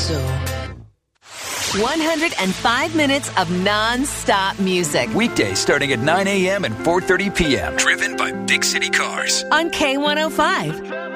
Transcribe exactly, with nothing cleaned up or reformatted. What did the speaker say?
so. one hundred five minutes of non-stop music. Weekdays starting at nine a.m. and four thirty p.m. Driven by Big City Cars. On K one oh five.